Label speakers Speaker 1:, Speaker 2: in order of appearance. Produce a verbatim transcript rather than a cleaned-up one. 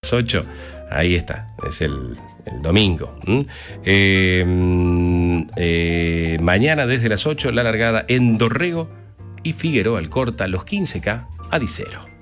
Speaker 1: las ocho. Ahí está, es el, el domingo. ¿Mm? Eh, eh, mañana desde las ocho, la largada en Dorrego y Figueroa Alcorta, los quince K a Dicero.